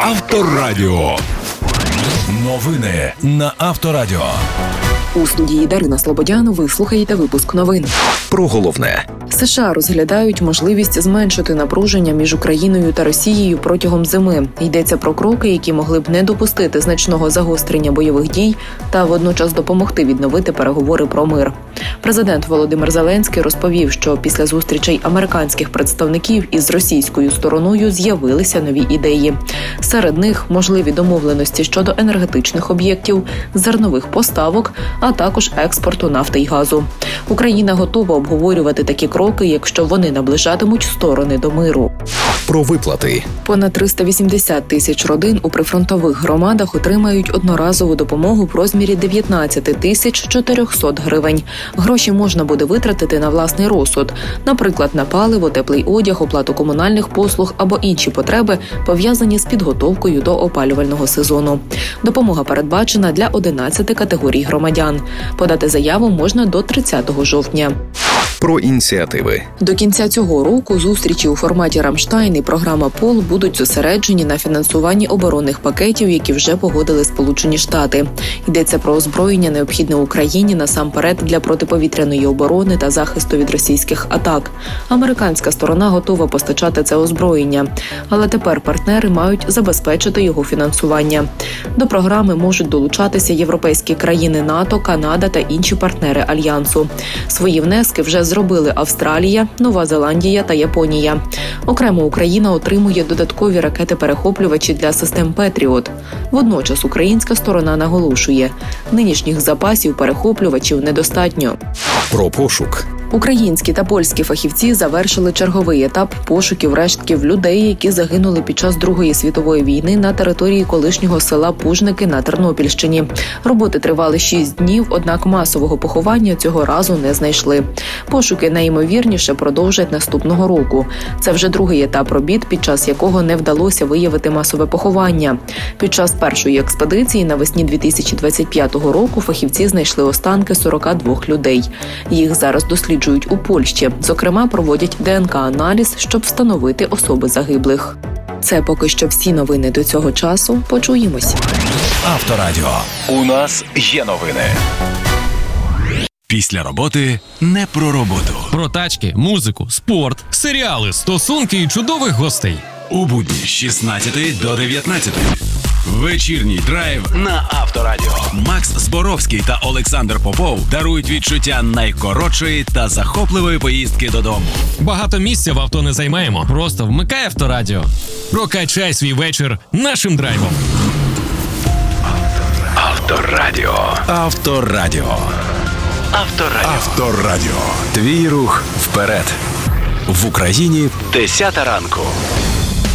Авторадіо. Новини на Авторадіо. У студії Дарина Слободян ви слухаєте випуск новин. Про головне. США розглядають можливість зменшити напруження між Україною та Росією протягом зими. Йдеться про кроки, які могли б не допустити значного загострення бойових дій та водночас допомогти відновити переговори про мир. Президент Володимир Зеленський розповів, що після зустрічей американських представників із російською стороною з'явилися нові ідеї. Серед них можливі домовленості щодо енергетичних об'єктів, зернових поставок, а також експорту нафти й газу. Україна готова обговорювати такі кроки, якщо вони наближатимуть сторони до миру. Про виплати. Понад 380 тисяч родин у прифронтових громадах отримають одноразову допомогу в розмірі 19 тисяч 400 гривень. Гроші можна буде витратити на власний розсуд, наприклад, на паливо, теплий одяг, оплату комунальних послуг або інші потреби, пов'язані з підготовкою до опалювального сезону. Допомога передбачена для 11 категорій громадян. Подати заяву можна до 30 жовтня. Про ініціативи. До кінця цього року зустрічі у форматі «Рамштайн» і програма «Пол» будуть зосереджені на фінансуванні оборонних пакетів, які вже погодили Сполучені Штати. Йдеться про озброєння, необхідне Україні насамперед для протиповітряної оборони та захисту від російських атак. Американська сторона готова постачати це озброєння, але тепер партнери мають забезпечити його фінансування. До програми можуть долучатися європейські країни НАТО, Канада та інші партнери Альянсу. Свої внески вже зробили Австралія, Нова Зеландія та Японія. Окремо Україна отримує додаткові ракети-перехоплювачі для систем «Петріот». Водночас українська сторона наголошує – нинішніх запасів перехоплювачів недостатньо. Про пошук. Українські та польські фахівці завершили черговий етап пошуків рештків людей, які загинули під час Другої світової війни на території колишнього села Пужники на Тернопільщині. Роботи тривали 6 днів, однак масового поховання цього разу не знайшли. Пошуки найімовірніше продовжать наступного року. Це вже другий етап робіт, під час якого не вдалося виявити масове поховання. Під час першої експедиції навесні 2025 року фахівці знайшли останки 42 людей. Їх зараз досліджують у Польщі. Зокрема, проводять ДНК-аналіз, щоб встановити особи загиблих. Це поки що всі новини до цього часу. Почуємось. Авторадіо. У нас є новини. Після роботи не про роботу. Про тачки, музику, спорт, серіали, стосунки і чудових гостей. У будні з 16 до 19. Вечірній драйв на Авторадіо. Макс Зборовський та Олександр Попов дарують відчуття найкоротшої та захопливої поїздки додому. Багато місця в авто не займаємо. Просто вмикай Авторадіо. Прокачай свій вечір нашим драйвом. Авторадіо. Авторадіо. Авторадіо. Авторадіо. Твій рух вперед. В Україні 10 ранку.